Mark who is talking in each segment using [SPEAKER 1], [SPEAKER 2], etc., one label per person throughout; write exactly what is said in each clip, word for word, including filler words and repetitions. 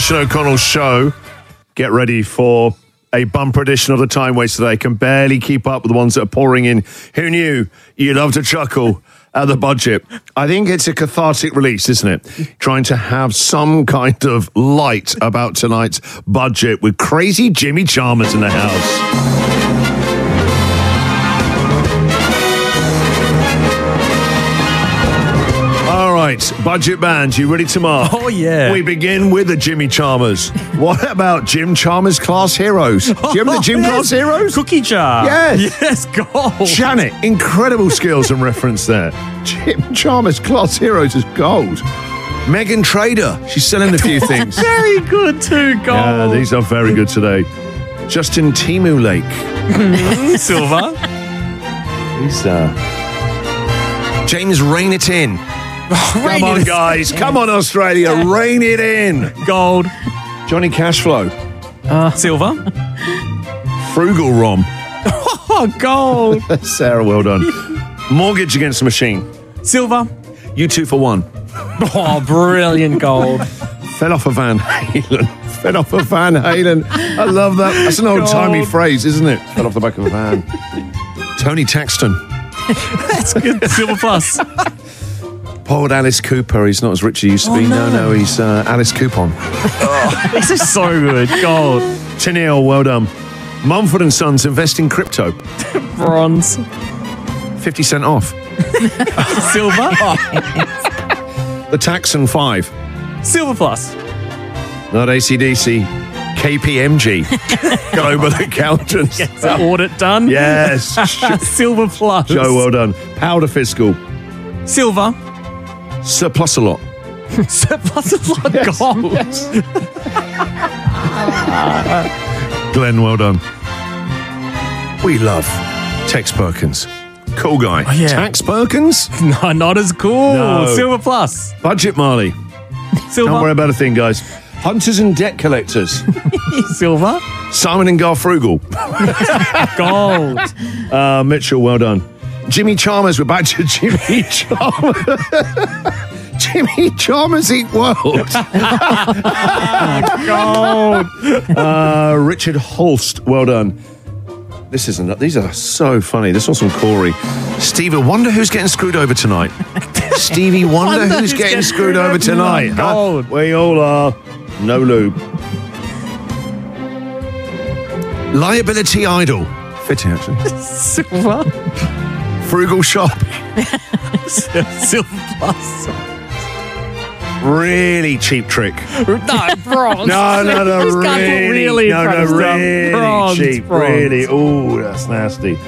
[SPEAKER 1] Christian O'Connell Show. Get ready for a bumper edition of the Time Waste today. Can barely keep up with the ones that are pouring in. Who knew you love to chuckle at the budget? I think it's a cathartic release, isn't it? Trying to have some kind of light about tonight's budget with crazy Jimmy Chalmers in the house. Right, budget band, you ready to mark?
[SPEAKER 2] Oh, yeah.
[SPEAKER 1] We begin with the Jimmy Chalmers. What about Jim Chalmers Class Heroes? Do you remember the Jim
[SPEAKER 2] yes.
[SPEAKER 1] Class Heroes?
[SPEAKER 2] Cookie jar.
[SPEAKER 1] Yes.
[SPEAKER 2] Yes, gold.
[SPEAKER 1] Janet, incredible skills and reference there. Jim Chalmers Class Heroes is gold. Megan Trader, she's selling a few things.
[SPEAKER 2] Very good too, gold.
[SPEAKER 1] Yeah, these are very good today. Justin Timu Lake.
[SPEAKER 2] Silver.
[SPEAKER 1] He's uh James Rein It In. Come on, guys. Come on, Australia. Rein it in.
[SPEAKER 2] Gold.
[SPEAKER 1] Johnny Cashflow.
[SPEAKER 2] Uh, Silver.
[SPEAKER 1] Frugal Rom.
[SPEAKER 2] Oh, gold.
[SPEAKER 1] Sarah, well done. Mortgage Against the Machine.
[SPEAKER 2] Silver.
[SPEAKER 1] You two for one.
[SPEAKER 2] Oh, brilliant, gold.
[SPEAKER 1] Fell off a Van Halen. Fell off a Van Halen. I love that. That's an old-timey phrase, isn't it? Fell off the back of a van. Tony Taxton.
[SPEAKER 2] That's good. Silver plus.
[SPEAKER 1] Poor old Alice Cooper. He's not as rich as he used to
[SPEAKER 2] oh,
[SPEAKER 1] be. No,
[SPEAKER 2] no,
[SPEAKER 1] no, he's uh, Alice Coupon.
[SPEAKER 2] Oh, this is so good. Gold.
[SPEAKER 1] Tennille, well done. Mumford and Sons invest in crypto.
[SPEAKER 2] Bronze.
[SPEAKER 1] fifty cent off.
[SPEAKER 2] Silver.
[SPEAKER 1] The Taxon five.
[SPEAKER 2] Silver plus.
[SPEAKER 1] Not A C D C. K P M G. Global Accountants.
[SPEAKER 2] Gets that audit done.
[SPEAKER 1] Yes.
[SPEAKER 2] Silver plus.
[SPEAKER 1] Joe, well done. Powder Fiscal.
[SPEAKER 2] Silver.
[SPEAKER 1] Surplus a lot.
[SPEAKER 2] Surplus a lot.
[SPEAKER 1] Yes.
[SPEAKER 2] Gold.
[SPEAKER 1] Yes. Glenn, well done. We love Tex Perkins. Cool guy.
[SPEAKER 2] Oh, yeah.
[SPEAKER 1] Tax Perkins?
[SPEAKER 2] No, not as cool.
[SPEAKER 1] No.
[SPEAKER 2] Silver plus.
[SPEAKER 1] Budget Marley.
[SPEAKER 2] Silver.
[SPEAKER 1] Don't worry about a thing, guys. Hunters and Debt Collectors.
[SPEAKER 2] Silver.
[SPEAKER 1] Simon and Garfunkel.
[SPEAKER 2] Gold.
[SPEAKER 1] Uh, Mitchell, well done. Jimmy Chalmers, we're back to Jimmy Chalmers. Jimmy Chalmers Eat World.
[SPEAKER 2] Gold.
[SPEAKER 1] Uh, Richard Holst, well done. This isn't, these are so funny. This one's from Corey. Stevie Wonder who's getting screwed over tonight. Stevie Wonder,
[SPEAKER 2] Wonder
[SPEAKER 1] who's
[SPEAKER 2] who's
[SPEAKER 1] getting
[SPEAKER 2] getting
[SPEAKER 1] screwed over tonight. Huh?
[SPEAKER 2] Gold.
[SPEAKER 1] We all are. No lube. Liability Idol. Fitting, actually.
[SPEAKER 2] Silver.
[SPEAKER 1] Frugal Shop.
[SPEAKER 2] Silver plus.
[SPEAKER 1] Really cheap trick.
[SPEAKER 2] No, bronze.
[SPEAKER 1] No, no, no,
[SPEAKER 2] This guy's
[SPEAKER 1] really,
[SPEAKER 2] really
[SPEAKER 1] no, no, really
[SPEAKER 2] bronze,
[SPEAKER 1] cheap,
[SPEAKER 2] bronze.
[SPEAKER 1] really. Oh, that's nasty.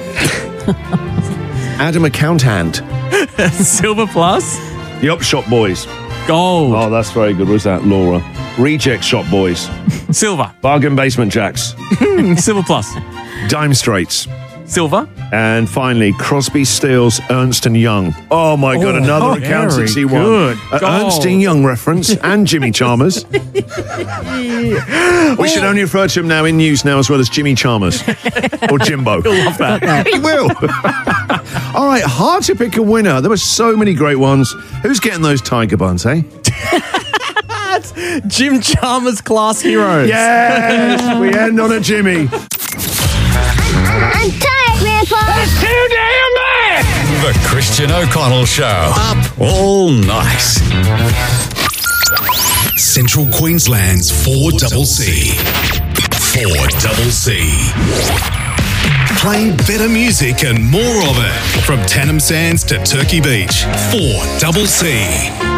[SPEAKER 1] Adam Account Hand.
[SPEAKER 2] Silver plus.
[SPEAKER 1] The Up Shop Boys.
[SPEAKER 2] Gold.
[SPEAKER 1] Oh, that's very good. What's that, Laura? Reject Shop Boys.
[SPEAKER 2] Silver.
[SPEAKER 1] Bargain Basement Jacks.
[SPEAKER 2] Silver plus.
[SPEAKER 1] Dime Straits.
[SPEAKER 2] Silver.
[SPEAKER 1] And finally, Crosby, Stills, Ernst and Young. Oh my God,
[SPEAKER 2] Oh,
[SPEAKER 1] another
[SPEAKER 2] oh,
[SPEAKER 1] accountancy
[SPEAKER 2] very
[SPEAKER 1] one.
[SPEAKER 2] good.
[SPEAKER 1] Uh,
[SPEAKER 2] Gold.
[SPEAKER 1] Ernst and Young reference and Jimmy Chalmers. We should only refer to him now in news now as well as Jimmy Chalmers. Or Jimbo.
[SPEAKER 2] He'll love that.
[SPEAKER 1] He will. All right, hard to pick a winner. There were so many great ones. Who's getting those tiger buns, eh?
[SPEAKER 2] Jim Chalmers Class Heroes.
[SPEAKER 1] Yes, we end on a Jimmy.
[SPEAKER 3] I'm tired, Grandpa.
[SPEAKER 4] That's too damn bad. The Christian O'Connell Show. Up all night. Central Queensland's four double C. four double C. Play better music and more of it. From Tannum Sands to Turkey Beach. four double C.